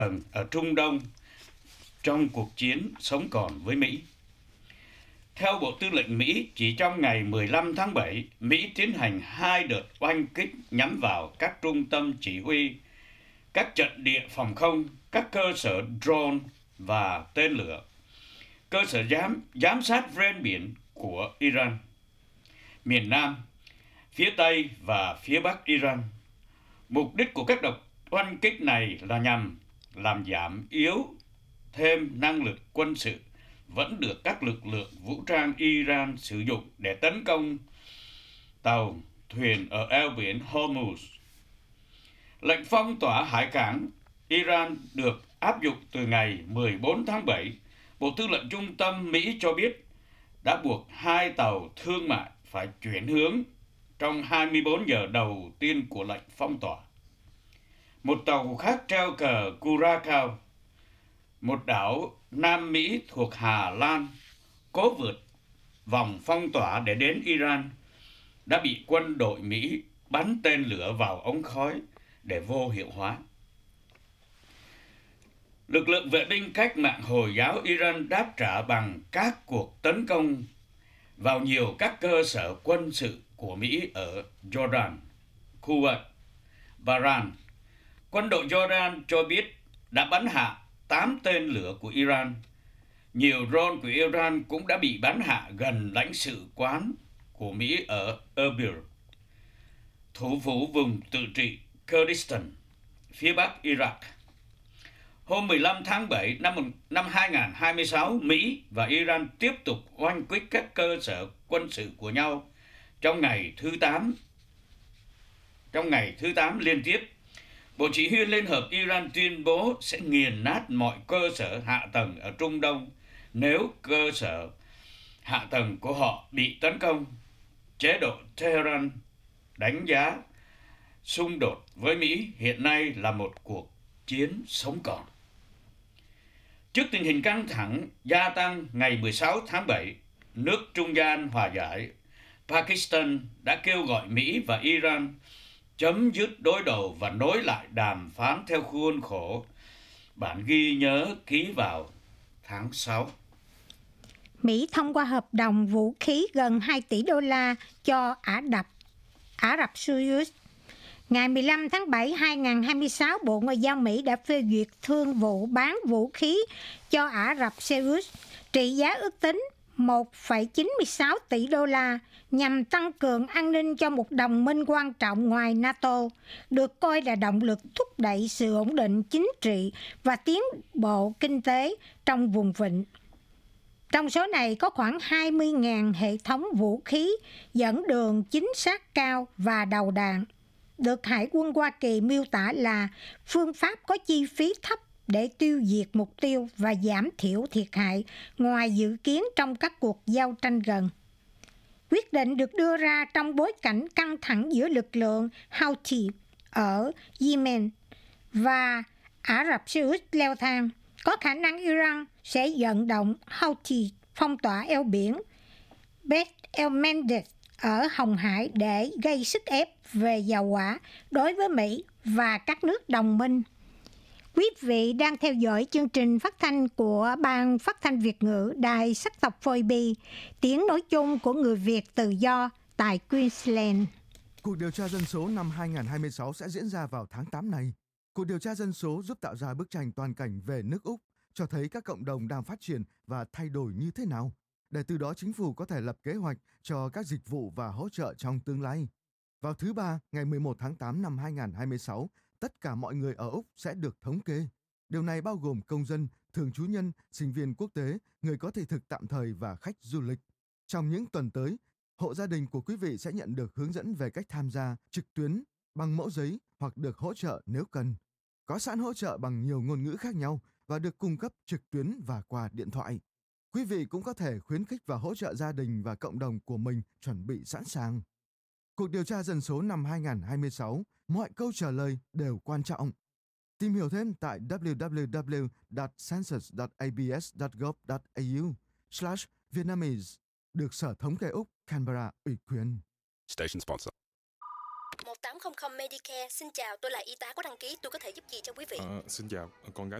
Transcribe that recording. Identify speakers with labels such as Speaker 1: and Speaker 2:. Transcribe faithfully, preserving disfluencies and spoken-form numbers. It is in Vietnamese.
Speaker 1: ở Trung Đông trong cuộc chiến sống còn với Mỹ. Theo Bộ Tư lệnh Mỹ, chỉ trong ngày mười lăm tháng bảy, Mỹ tiến hành hai đợt oanh kích nhắm vào các trung tâm chỉ huy, các trận địa phòng không, các cơ sở drone và tên lửa, cơ sở giám, giám sát ven biển của Iran, miền Nam, phía Tây và phía Bắc Iran. Mục đích của các đợt oanh kích này là nhằm làm giảm yếu thêm năng lực quân sự vẫn được các lực lượng vũ trang Iran sử dụng để tấn công tàu, thuyền ở eo biển Hormuz. Lệnh phong tỏa hải cảng Iran được áp dụng từ ngày mười bốn tháng bảy. Bộ Tư lệnh Trung tâm Mỹ cho biết đã buộc hai tàu thương mại phải chuyển hướng trong hai mươi bốn giờ đầu tiên của lệnh phong tỏa. Một tàu khác treo cờ Curacao, một đảo Nam Mỹ thuộc Hà Lan, cố vượt vòng phong tỏa để đến Iran, đã bị quân đội Mỹ bắn tên lửa vào ống khói để vô hiệu hóa. Lực lượng vệ binh cách mạng Hồi giáo Iran đáp trả bằng các cuộc tấn công vào nhiều các cơ sở quân sự của Mỹ ở Jordan, Kuwait, Bahrain. Quân đội Jordan cho biết đã bắn hạ tám tên lửa của Iran. Nhiều drone của Iran cũng đã bị bắn hạ gần lãnh sự quán của Mỹ ở Erbil, thủ phủ vùng tự trị Kurdistan, phía bắc Iraq. Hôm mười lăm tháng bảy năm, năm hai nghìn không trăm hai mươi sáu, Mỹ và Iran tiếp tục oanh kích các cơ sở quân sự của nhau trong ngày thứ tám. Trong ngày thứ tám liên tiếp, Bộ Chỉ huy Liên hợp Iran tuyên bố sẽ nghiền nát mọi cơ sở hạ tầng ở Trung Đông nếu cơ sở hạ tầng của họ bị tấn công. Chế độ Tehran đánh giá xung đột với Mỹ hiện nay là một cuộc chiến sống còn. Trước tình hình căng thẳng gia tăng ngày mười sáu tháng bảy, nước trung gian hòa giải Pakistan đã kêu gọi Mỹ và Iran chấm dứt đối đầu và nối lại đàm phán theo khuôn khổ bản ghi nhớ ký vào tháng sáu.
Speaker 2: Mỹ thông qua hợp đồng vũ khí gần hai tỷ đô la cho Ả Rập, Ả Rập Xê Út. Ngày mười lăm tháng bảy năm hai nghìn không trăm hai mươi sáu, Bộ Ngoại giao Mỹ đã phê duyệt thương vụ bán vũ khí cho Ả Rập Xê Út trị giá ước tính một phẩy chín mươi sáu tỷ đô la nhằm tăng cường an ninh cho một đồng minh quan trọng ngoài NATO, được coi là động lực thúc đẩy sự ổn định chính trị và tiến bộ kinh tế trong vùng vịnh. Trong số này có khoảng hai mươi nghìn hệ thống vũ khí dẫn đường chính xác cao và đầu đạn, được Hải quân Hoa Kỳ miêu tả là phương pháp có chi phí thấp để tiêu diệt mục tiêu và giảm thiểu thiệt hại ngoài dự kiến trong các cuộc giao tranh gần. Quyết định được đưa ra trong bối cảnh căng thẳng giữa lực lượng Houthi ở Yemen và Ả Rập Xê Út leo thang. Có khả năng Iran sẽ vận động Houthi phong tỏa eo biển Bab el-Mandeb ở Hồng Hải để gây sức ép về dầu hỏa đối với Mỹ và các nước đồng minh. Quý vị đang theo dõi chương trình phát thanh của Ban Phát thanh Việt ngữ Đài Sắc tộc Phôi Bi, tiếng nói chung của người Việt tự do tại Queensland.
Speaker 3: Cuộc điều tra dân số năm hai nghìn không trăm hai mươi sáu sẽ diễn ra vào tháng tám này. Cuộc điều tra dân số giúp tạo ra bức tranh toàn cảnh về nước Úc, cho thấy các cộng đồng đang phát triển và thay đổi như thế nào, để từ đó chính phủ có thể lập kế hoạch cho các dịch vụ và hỗ trợ trong tương lai. Vào thứ Ba, ngày mười một tháng tám năm hai nghìn không trăm hai mươi sáu, tất cả mọi người ở Úc sẽ được thống kê. Điều này bao gồm công dân, thường trú nhân, sinh viên quốc tế, người có thị thực tạm thời và khách du lịch. Trong những tuần tới, hộ gia đình của quý vị sẽ nhận được hướng dẫn về cách tham gia trực tuyến, bằng mẫu giấy hoặc được hỗ trợ nếu cần. Có sẵn hỗ trợ bằng nhiều ngôn ngữ khác nhau và được cung cấp trực tuyến và qua điện thoại. Quý vị cũng có thể khuyến khích và hỗ trợ gia đình và cộng đồng của mình chuẩn bị sẵn sàng. Cuộc điều tra dân số năm hai nghìn không trăm hai mươi sáu, mọi câu trả lời đều quan trọng. Tìm hiểu thêm tại w w w chấm census chấm a b s chấm gov chấm a u slash Vietnamese, được Sở Thống kê Úc Canberra ủy quyền.
Speaker 4: Station sponsor. một tám không không Medicare, xin chào, tôi là y tá có đăng ký, tôi có thể giúp gì cho quý vị?
Speaker 5: À, xin chào, con gái